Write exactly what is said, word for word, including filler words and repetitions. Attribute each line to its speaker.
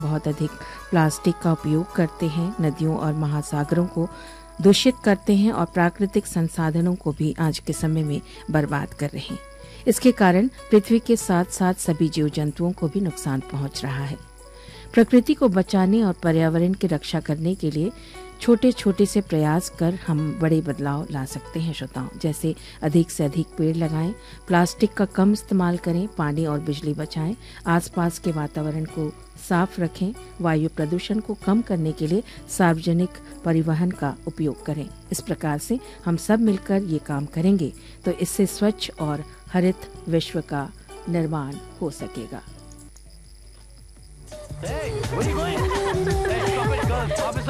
Speaker 1: बहुत अधिक प्लास्टिक का उपयोग करते हैं, नदियों और महासागरों को दूषित करते हैं और प्राकृतिक संसाधनों को भी आज के समय में बर्बाद कर रहे हैं। इसके कारण पृथ्वी के साथ साथ सभी जीव जंतुओं को भी नुकसान पहुंच रहा है। प्रकृति को बचाने और पर्यावरण की रक्षा करने के लिए छोटे छोटे से प्रयास कर हम बड़े बदलाव ला सकते हैं श्रोताओं, जैसे अधिक से अधिक पेड़ लगाएं, प्लास्टिक का कम इस्तेमाल करें, पानी और बिजली बचाएं, आसपास के वातावरण को साफ रखें, वायु प्रदूषण को कम करने के लिए सार्वजनिक परिवहन का उपयोग करें। इस प्रकार से हम सब मिलकर ये काम करेंगे तो इससे स्वच्छ और हरित विश्व का निर्माण हो सकेगा।
Speaker 2: Hey, where are you going? Hey, stop it, girls. Stop it.